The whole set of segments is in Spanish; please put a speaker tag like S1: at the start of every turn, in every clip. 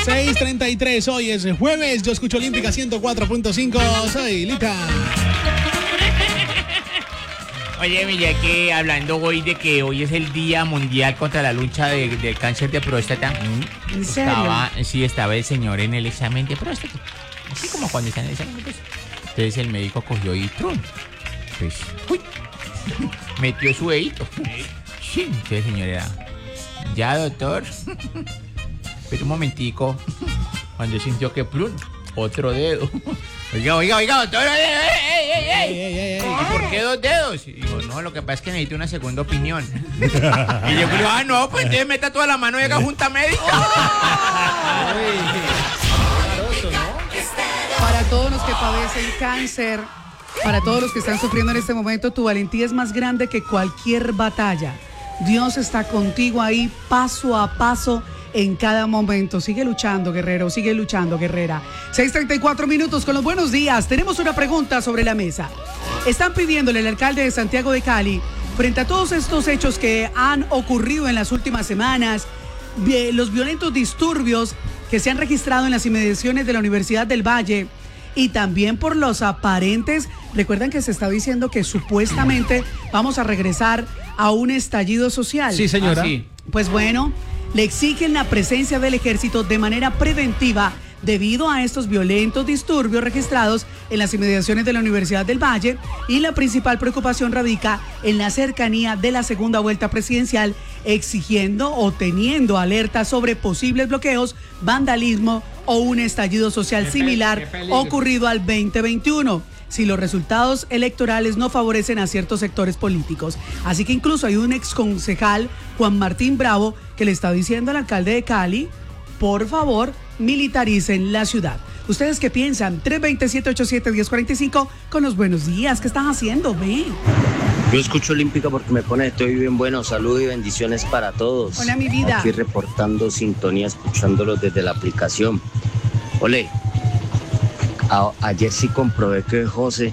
S1: 6:33, hoy es jueves, yo escucho Olímpica 104.5, soy Lita.
S2: Oye, mira que hablando hoy de que hoy es el Día Mundial contra la lucha del cáncer de próstata.
S3: ¿En serio?
S2: Estaba el señor en el examen de próstata. Así como cuando está en el examen de próstata. Entonces el médico cogió y ¡trum! Pues, ¡uy! Metió su dedito. Sí, entonces el señor era, ya doctor. Pero un momentico, cuando sintió que plum, otro dedo. Oiga, doctor. ¡Ey! ¿Y por qué 2 dedos? Y digo, no, lo que pasa es que necesito una segunda opinión. Y yo digo, no, pues entonces meta toda la mano y haga junta médica.
S3: Para todos los que padecen cáncer, para todos los que están sufriendo en este momento, tu valentía es más grande que cualquier batalla. Dios está contigo ahí paso a paso en cada momento. Sigue luchando, guerrero, sigue luchando, guerrera. 6:34 minutos con los buenos días. Tenemos una pregunta sobre la mesa. Están pidiéndole al alcalde de Santiago de Cali, frente a todos estos hechos que han ocurrido en las últimas semanas, los violentos disturbios que se han registrado en las inmediaciones de la Universidad del Valle y también por los aparentes, recuerdan que se está diciendo que supuestamente vamos a regresar a un estallido social.
S4: Sí, señora.
S2: Sí.
S3: Pues bueno, le exigen la presencia del ejército de manera preventiva debido a estos violentos disturbios registrados en las inmediaciones de la Universidad del Valle, y la principal preocupación radica en la cercanía de la segunda vuelta presidencial, exigiendo o teniendo alerta sobre posibles bloqueos, vandalismo o un estallido social similar ocurrido al 2021. Si los resultados electorales no favorecen a ciertos sectores políticos. Así que incluso hay un exconcejal, Juan Martín Bravo, que le está diciendo al alcalde de Cali, por favor, militaricen la ciudad. ¿Ustedes qué piensan? 327-87-1045 con los buenos días. ¿Qué están haciendo? Ve.
S5: Yo escucho Olímpica porque me pone estoy bien bueno. Saludos y bendiciones para todos.
S3: Hola, mi vida.
S5: Aquí reportando sintonía, escuchándolos desde la aplicación. Ole. Ayer sí comprobé que José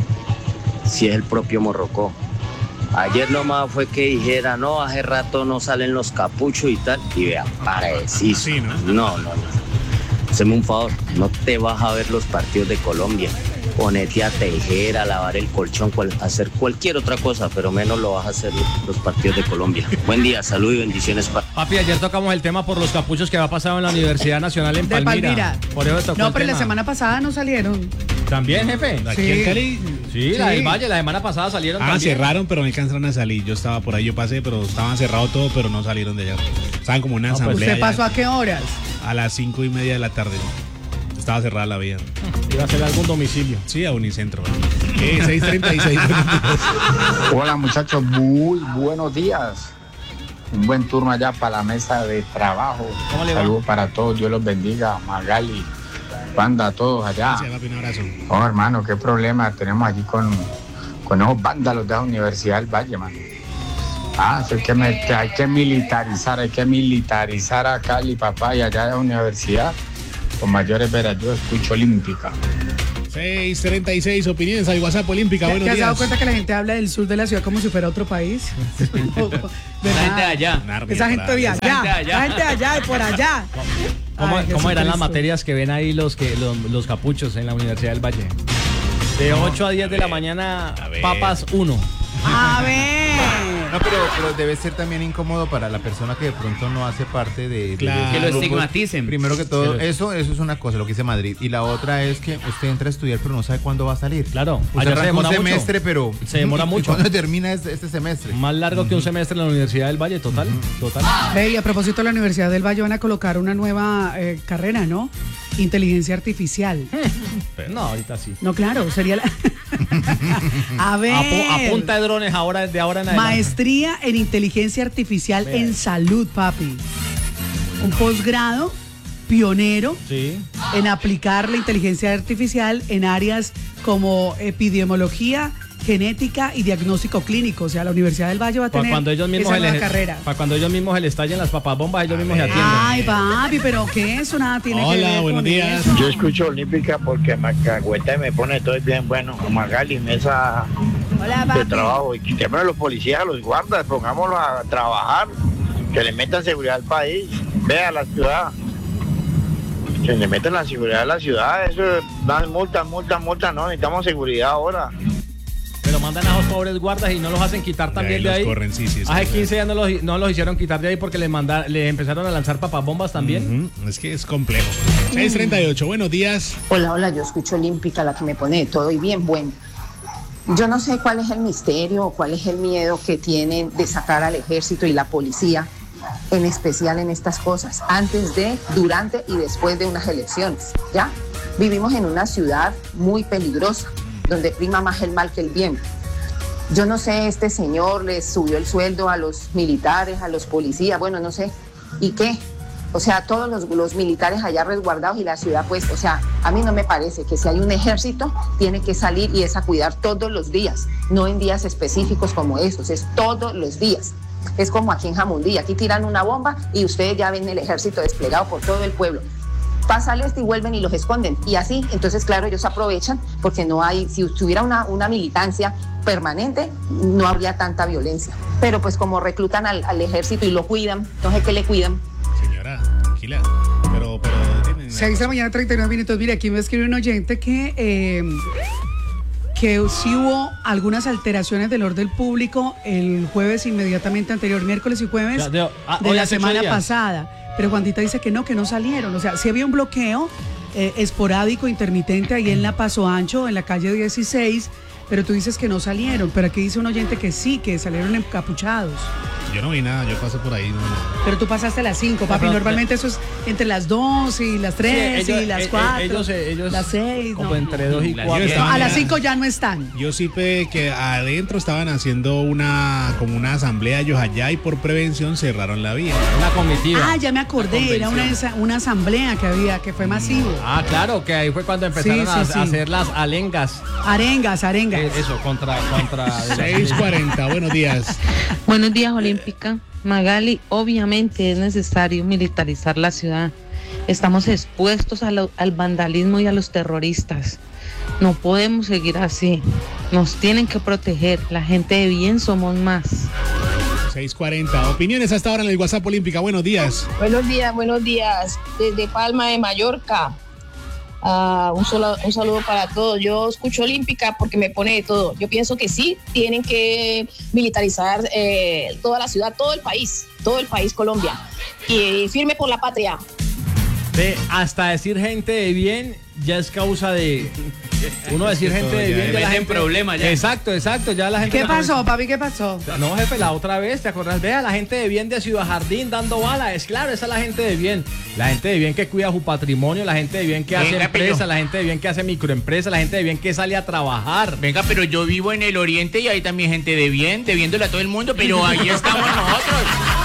S5: sí es el propio Morrocó. Ayer nomás fue que dijera, no, hace rato no salen los capuchos y tal. Y vea, parecido.
S1: Sí, ¿no?
S5: No. Haceme un favor, no te vas a ver los partidos de Colombia. Ponete a tejer, a lavar el colchón, hacer cualquier otra cosa, pero menos lo vas a hacer los partidos de Colombia. Buen día, salud y bendiciones para...
S4: Papi, ayer tocamos el tema por los capuchos que había pasado en la Universidad Nacional en Palmira. Por eso tocó
S3: No,
S4: el
S3: pero
S4: tema.
S3: la semana pasada no salieron.
S4: ¿También, jefe?
S1: Aquí en Cali.
S4: Sí, la del Valle, la semana pasada salieron también.
S1: Cerraron, pero no alcanzaron a salir. Yo estaba por ahí, yo pasé, pero estaban cerrados todo, pero no salieron de allá. Estaban como en una asamblea.
S3: ¿Usted pasó a qué horas?
S1: A las 5:30 de la tarde. Estaba cerrada la vía.
S4: Iba a hacer algún domicilio.
S1: Sí, a Unicentro. 6:36.
S6: Hola muchachos, muy buenos días. Un buen turno allá para la mesa de trabajo.
S4: ¿Cómo le va?
S6: Saludos para todos, Dios los bendiga. Magali, Banda, todos allá.
S1: Gracias, papi, un abrazo.
S6: Oh, hermano, qué problema tenemos allí con esos vándalos de la Universidad del Valle, mano. Hay que militarizar a Cali, papá, y allá de la universidad. Con mayores veras, yo escucho Olímpica.
S1: 6:36, opiniones al WhatsApp Olímpica. Buenos
S3: ¿Te has dado
S1: días.
S3: cuenta que la gente habla del sur de la ciudad como si fuera otro país?
S2: La gente de allá.
S3: Esa gente de allá. La gente de allá y por allá.
S4: ¿Cómo eran las materias que ven ahí los capuchos en la Universidad del Valle? De 8 a 10 de la mañana, papas 1.
S3: A ver.
S7: No, pero debe ser también incómodo para la persona que de pronto no hace parte de
S1: Claro.
S2: Que lo
S7: grupos.
S2: estigmaticen.
S7: Primero que todo, eso es una cosa, lo que dice Madrid. Y la otra es que usted entra a estudiar, pero no sabe cuándo va a salir.
S4: Claro,
S7: Usted
S4: allá se
S7: arranca
S4: demora
S7: un
S4: mucho.
S7: semestre, pero...
S4: Se demora
S7: ¿y
S4: mucho.
S7: cuándo termina este semestre?
S4: Más largo que un semestre en la Universidad del Valle, total.
S3: Hey, a propósito de la Universidad del Valle van a colocar una nueva carrera, ¿no? Inteligencia artificial.
S4: No, ahorita sí.
S3: No, claro, sería la... A ver.
S4: A punta de drones de ahora en adelante.
S3: Maestría en inteligencia artificial en salud, papi. Un posgrado pionero
S4: Sí.
S3: en aplicar la inteligencia artificial en áreas como epidemiología, genética y diagnóstico clínico. O sea, la Universidad del Valle va a
S4: Para
S3: tener
S4: cuando ellos mismos
S3: esa nueva carrera.
S4: Para cuando ellos mismos se les estallen las papabombas, ellos mismos se atienden.
S3: Ay, papi, pero ¿qué eso? Nada tiene que ver.
S1: Hola, buenos
S3: con
S1: días.
S3: eso.
S8: Yo escucho Olímpica porque me cagüeta y me pone todo bien bueno. Magali, en esa
S3: Hola,
S8: de
S3: papi.
S8: trabajo. Y quitémosle a los policías, a los guardas, pongámoslos a trabajar, que le metan seguridad al país. Vea la ciudad. se le mete la seguridad a la ciudad, eso dan multa, no, necesitamos seguridad ahora.
S4: Pero mandan a los pobres guardas y no los hacen quitar también de ahí.
S1: Corren, sí,
S4: Hace 15 días no los hicieron quitar de ahí porque les empezaron a lanzar papabombas también.
S1: Es que es complejo. 6:38, buenos días.
S9: Hola, yo escucho Olímpica, la que me pone de todo y bien bueno. Yo no sé cuál es el misterio o cuál es el miedo que tienen de sacar al ejército y la policía, en especial en estas cosas, antes de, durante y después de unas elecciones, ¿ya? Vivimos en una ciudad muy peligrosa, donde prima más el mal que el bien. Yo no sé, este señor les subió el sueldo a los militares, a los policías, bueno, no sé, ¿y qué? O sea, todos los militares allá resguardados y la ciudad, pues, o sea, a mí no me parece que si hay un ejército, tiene que salir y es a cuidar todos los días, no en días específicos como esos, es todos los días. Es como aquí en Jamundí, aquí tiran una bomba y ustedes ya ven el ejército desplegado por todo el pueblo. Pasa al este y vuelven y los esconden. Y así, entonces, claro, ellos aprovechan porque no hay, si hubiera una militancia permanente, no habría tanta violencia. Pero pues como reclutan al ejército y lo cuidan, entonces, ¿qué le cuidan?
S1: Señora, tranquila. Pero
S3: 6 de la mañana, 39 minutos. Mira, aquí me escribe un oyente que sí hubo algunas alteraciones del orden público el jueves inmediatamente anterior, miércoles y jueves de la semana pasada. Pero Juanita dice que no salieron. O sea, sí había un bloqueo esporádico, intermitente ahí en la Paso Ancho, en la calle 16, pero tú dices que no salieron. Pero aquí dice un oyente que sí, que salieron encapuchados.
S1: Yo no vi nada, yo pasé por ahí. No.
S3: Pero tú pasaste a las 5, papi. Normalmente eso es entre las 2 y las 3 y las 4.
S4: Ellos
S3: las 6.
S4: Como
S3: no.
S4: entre 2 y 4.
S3: A las 5 ya no están.
S1: Yo supe que adentro estaban haciendo como una asamblea ellos allá y por prevención cerraron la vía.
S4: Una comitiva.
S3: Ah, ya me acordé. Era una asamblea que había, que fue masivo.
S4: Ah, claro, que ahí fue cuando empezaron a hacer las arengas.
S3: Arengas.
S4: Eso, contra
S1: 6:40, buenos días.
S10: Buenos días, Olímpica. Magali, obviamente es necesario militarizar la ciudad. Estamos expuestos al vandalismo y a los terroristas. No podemos seguir así. Nos tienen que proteger. La gente de bien somos más.
S1: 6:40. Opiniones hasta ahora en el WhatsApp Olímpica. Buenos días.
S11: Buenos días. Desde Palma de Mallorca. Un saludo para todos. Yo escucho Olímpica porque me pone de todo. Yo pienso que sí, tienen que militarizar toda la ciudad, todo el país Colombia. Y firme por la patria.
S4: Hasta decir gente de bien ya es causa de... Uno decir gente de bien ya la gente...
S2: problema ya.
S4: Exacto, ya la gente...
S3: ¿Qué pasó, papi? ¿Qué pasó?
S4: No, jefe, la otra vez, ¿te acordás? Vea, la gente de bien de Ciudad Jardín dando balas. Es claro, esa es la gente de bien. La gente de bien que cuida su patrimonio, la gente de bien que hace empresa, la gente de bien que hace microempresa, la gente de bien que sale a trabajar.
S2: Venga, pero yo vivo en el oriente y hay también gente de bien, debiéndole a todo el mundo, pero ahí estamos nosotros.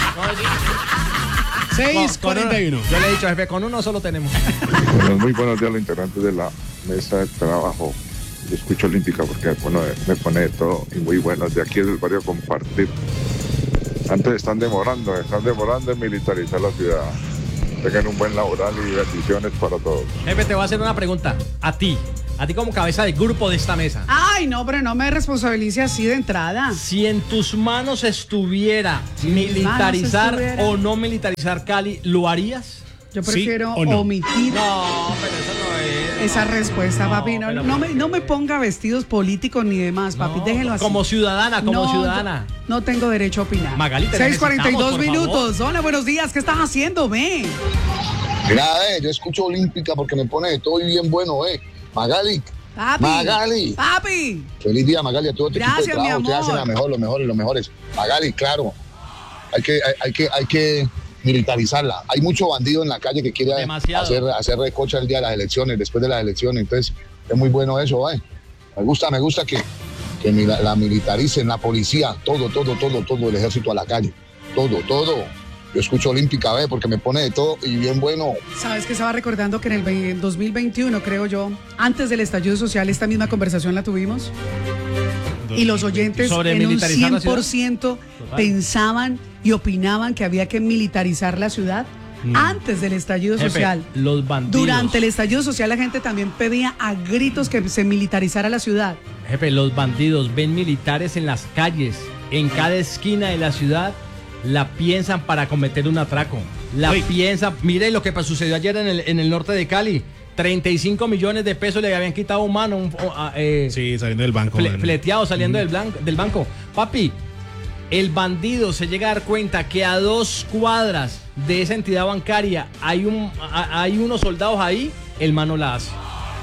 S1: 6:41.
S4: Yo le he dicho, jefe, con uno solo tenemos.
S12: Muy buenos días a los integrantes de la mesa de trabajo. Yo escucho Olímpica porque me pone de todo y muy buenos. De aquí es el barrio Compartir. Antes están demorando en militarizar la ciudad. Tengan un buen laboral y bendiciones para todos.
S4: Jefe, te voy a hacer una pregunta. A ti como cabeza de grupo de esta mesa.
S3: Ay, no, pero no me responsabilice así de entrada.
S4: Si en tus manos estuviera militarizar o no militarizar Cali, ¿lo harías?
S3: Yo prefiero
S1: ¿Sí o no?
S3: omitir
S4: No, pero eso no es.
S3: esa respuesta, papi. No me ponga vestidos políticos ni demás, papi. Déjelo así.
S4: Como ciudadana.
S3: No tengo derecho a opinar.
S4: Magali,
S3: 6:42 minutos. Hola, buenos días. ¿Qué estás haciendo, ve?
S13: Mira, yo escucho Olímpica porque me pone de todo y bien bueno, Magali.
S3: Papi.
S13: Feliz día, Magali, a todo tu equipo de trabajo. Ustedes hacen los mejores. Magali, claro. Hay que militarizarla. Hay mucho bandido en la calle que quiere hacer recocha el día de las elecciones, después de las elecciones. Entonces, es muy bueno eso, Me gusta que la militaricen, la policía, todo, el ejército a la calle. Todo. Yo escucho Olímpica, porque me pone de todo y bien bueno.
S3: ¿Sabes que estaba recordando que en el 2021, creo yo, antes del estallido social, esta misma conversación la tuvimos? Y los oyentes en un 100% pensaban y opinaban que había que militarizar la ciudad antes del estallido social.
S4: Los bandidos.
S3: Durante el estallido social la gente también pedía a gritos que se militarizara la ciudad.
S4: Jefe, los bandidos ven militares en las calles, en cada esquina de la ciudad, la piensan para cometer un atraco. La piensa. Mire lo que sucedió ayer en el norte de Cali. 35 millones de pesos le habían quitado a un mano.
S1: Sí, saliendo del banco.
S4: Fleteado, saliendo del banco. Papi, el bandido se llega a dar cuenta que a 2 cuadras de esa entidad bancaria hay unos soldados ahí, el mano la hace.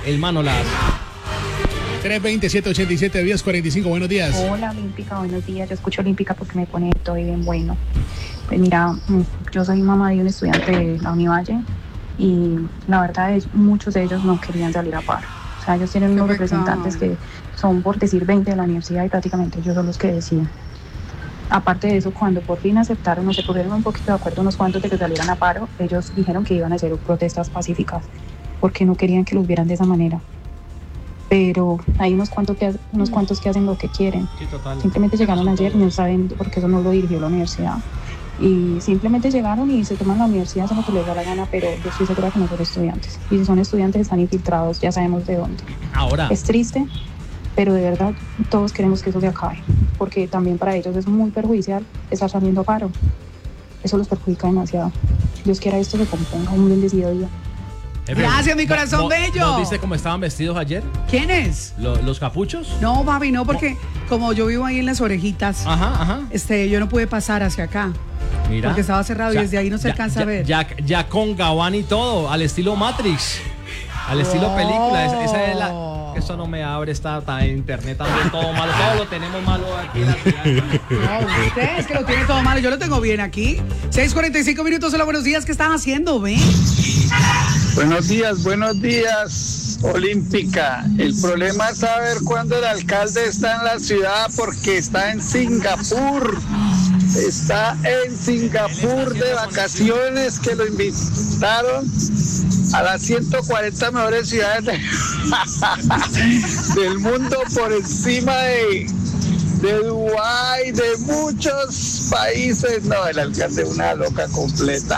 S1: 327-87-1045, buenos días.
S14: Hola, Olímpica, buenos días. Yo escucho Olímpica porque me pone todo bien bueno. Pues mira, yo soy mamá de un estudiante de la Univalle y la verdad es muchos de ellos no querían salir a paro. O sea, ellos tienen unos representantes que son, por decir, 20 de la universidad y prácticamente ellos son los que deciden. Aparte de eso, cuando por fin aceptaron o se pusieron un poquito de acuerdo unos cuantos de que salieran a paro, ellos dijeron que iban a hacer protestas pacíficas porque no querían que los vieran de esa manera. Pero hay unos cuantos que hacen lo que quieren.
S4: Sí, total.
S14: Simplemente llegaron ayer, no saben porque eso no lo dirigió la universidad. Y simplemente llegaron y se toman la universidad, hacen lo que les da la gana, pero yo estoy segura que no son estudiantes. Y si son estudiantes están infiltrados, ya sabemos de dónde.
S4: Ahora.
S14: Es triste, pero de verdad todos queremos que eso se acabe, porque también para ellos es muy perjudicial estar saliendo a paro. Eso los perjudica demasiado. Dios quiera esto se componga un bendecido día.
S3: Gracias, mi corazón bello.
S4: ¿Vos viste cómo estaban vestidos ayer?
S3: ¿Quiénes?
S4: ¿Los capuchos?
S3: No, papi, no, porque como yo vivo ahí en las orejitas, yo no pude pasar hacia acá.
S4: Mira.
S3: Porque estaba cerrado y desde ahí no se alcanza a ver.
S4: Ya con gabán y todo, al estilo Matrix, al estilo película. Esa es la... Eso no me abre, está en internet también todo malo. Todo lo tenemos malo aquí en la ciudad.
S3: No, usted es que lo tiene todo malo. Yo lo tengo bien aquí. 6:45 minutos. Hola, buenos días. ¿Qué están haciendo, ven?
S15: Buenos días, Olímpica. El problema es saber cuándo el alcalde está en la ciudad porque está en Singapur. Está en Singapur de vacaciones, que lo invitaron a las 140 mejores ciudades del mundo, por encima de Dubái, de muchos países. No, el alcalde es una loca completa.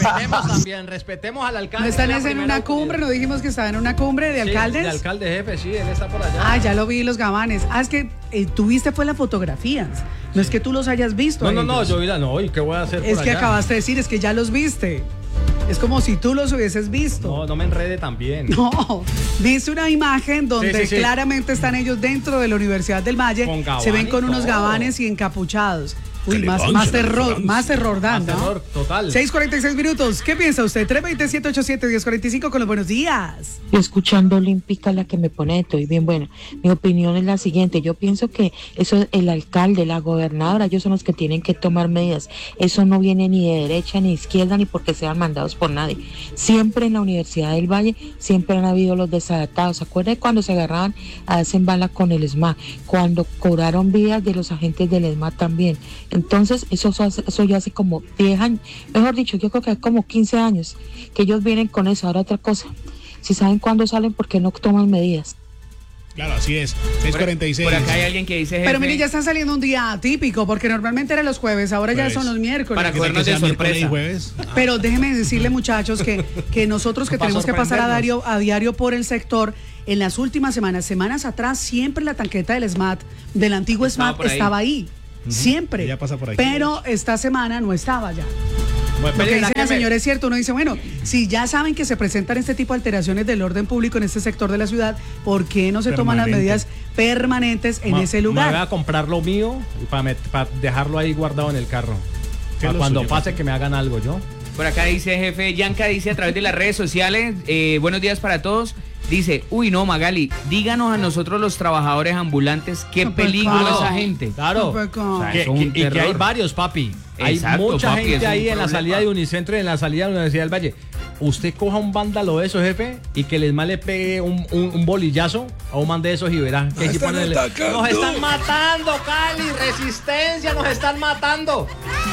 S4: Respetemos al alcalde.
S3: ¿No están en una cumbre? ¿No dijimos que estaba en una cumbre de alcaldes?
S4: De alcalde jefe, sí, él está por allá.
S3: Ah, ya lo vi, los gabanes. Es que tú viste fue las fotografías. No es que tú los hayas visto.
S4: No, yo vi ¿y qué voy a hacer por allá?
S3: Es que acabaste de decir, es que ya los viste. Es como si tú los hubieses visto.
S4: No me enrede también.
S3: No, viste una imagen donde claramente están ellos dentro de la Universidad del Valle. Se ven con unos gabanes y encapuchados. Uy, más terror dando.
S4: Más terror, total.
S3: 6:46 minutos. ¿Qué piensa usted? 327-87-1045 con los buenos días.
S10: Yo escuchando Olímpica, la que me pone de todo y bien buena. Mi opinión es la siguiente. Yo pienso que eso, el alcalde, la gobernadora, ellos son los que tienen que tomar medidas. Eso no viene ni de derecha ni de izquierda ni porque sean mandados por nadie. Siempre en la Universidad del Valle, siempre han habido los desadaptados. ¿Se acuerdan cuando se agarraban a hacen bala con el ESMAD? Cuando cobraron vidas de los agentes del ESMAD también. Entonces, eso ya hace como 10 años, mejor dicho, yo creo que hay como 15 años que ellos vienen con eso. Ahora otra cosa, si saben cuándo salen, ¿por qué no toman medidas?
S1: Claro, así es, 6:46.
S2: Por acá hay alguien que dice jefe.
S3: Pero mire, ya están saliendo un día atípico, porque normalmente eran los jueves, ahora ya son los miércoles.
S2: Para cogernos de sorpresa.
S3: Pero déjenme decirle, muchachos, que nosotros que tenemos que pasar a diario por el sector, en las últimas semanas atrás, siempre la tanqueta del SMAT, del antiguo SMAT, estaba ahí. Siempre.
S1: Ya pasa por ahí.
S3: Pero esta semana no estaba ya. Bueno, lo que dice la señora es cierto. Uno dice, bueno, si ya saben que se presentan este tipo de alteraciones del orden público en este sector de la ciudad, ¿por qué no se toman las medidas permanentes en ese lugar?
S4: Me voy a comprar lo mío para dejarlo ahí guardado en el carro. Para cuando pase que me hagan algo yo.
S2: Por acá dice jefe, Yanka dice a través de las redes sociales, buenos días para todos. Dice, uy no, Magali, díganos a nosotros los trabajadores ambulantes qué peligro esa gente.
S4: Claro, o sea, y que hay varios, papi. Exacto, hay mucha gente ahí en la salida de Unicentro y en la salida de la Universidad del Valle. Usted coja un vándalo de esos, jefe, y que les mal le pegue un bolillazo a un man de esos y verá. Que nos están matando, Cali, resistencia, nos están matando.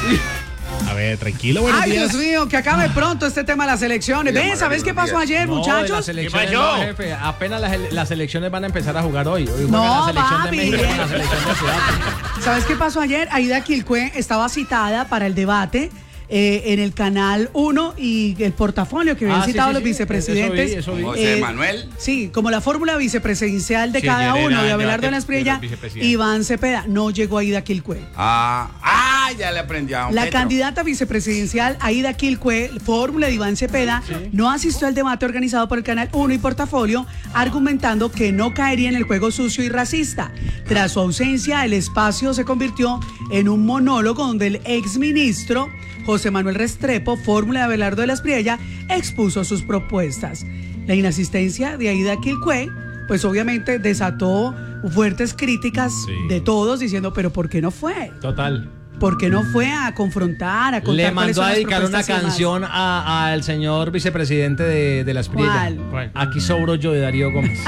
S1: A ver, tranquilo, buenos días.
S3: Dios mío, que acabe pronto este tema de las elecciones. ¿Ven? ¿Sabes qué pasó ayer, muchachos?
S4: ¿Qué pasó? Jefe, apenas las elecciones van a empezar a jugar hoy. Hoy
S3: no,
S4: la selección de México con la selección de Ciudad.
S3: ¿Sabes qué pasó ayer? Aida Quilcue estaba citada para el debate en el Canal 1 y el portafolio que habían citado los vicepresidentes.
S16: Eso vi. José Manuel.
S3: Sí, como la fórmula vicepresidencial de cada uno, de Abelardo Nasprilla, Iván Cepeda. No llegó Aida Quilcue.
S16: Ya le aprendió a un
S3: La
S16: Petro.
S3: candidata vicepresidencial Aida Quilcue, fórmula de Iván Cepeda, no asistió al debate organizado por el Canal 1 y Portafolio, argumentando que no caería en el juego sucio y racista. Tras su ausencia, el espacio se convirtió en un monólogo donde el exministro José Manuel Restrepo, fórmula de Abelardo de las Priella, expuso sus propuestas. La inasistencia de Aida Quilcue, pues obviamente desató fuertes críticas de todos diciendo, pero ¿por qué no fue?
S4: Total.
S3: ¿Por qué no fue a confrontar, a contar
S4: Le
S3: cuáles
S4: mandó
S3: son
S4: a
S3: las
S4: dedicar una
S3: propuestas y demás?
S4: canción al señor vicepresidente de las Priella.
S3: ¿Cuál?
S4: Aquí sobro yo, de Darío Gómez.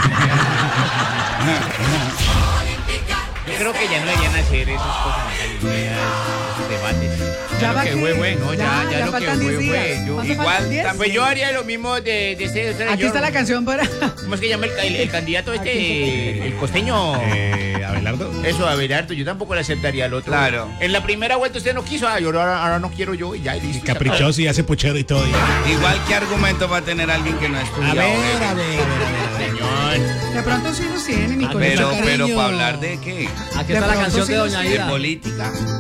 S2: Yo creo que ya no deberían hacer esas cosas, esos debates.
S3: Ya va
S2: lo que
S3: que-
S2: fue, no,
S3: ya
S2: ya lo que
S3: faltan 10
S2: fue.
S3: días.
S2: Yo,
S3: ¿Cuánto
S2: igual,
S3: faltan? 10?
S2: pues yo haría lo mismo de este
S3: Aquí está la canción para...
S2: ¿Cómo es que llama el candidato el costeño?
S1: Abelardo.
S2: Eso, Abelardo, yo tampoco le aceptaría al otro.
S16: Claro.
S2: En la primera vuelta usted no quiso, yo ahora no quiero yo y ya, y listo.
S1: Caprichoso y hace puchero y todo.
S16: Igual, ¿qué argumento va a tener alguien que no ha estudiado?
S1: A ver.
S3: De pronto sí los tiene, mi colega.
S16: Pero para hablar de qué?
S4: Aquí está la canción de
S3: sí los
S4: Doña
S3: tiene.
S4: Ida.
S16: De política.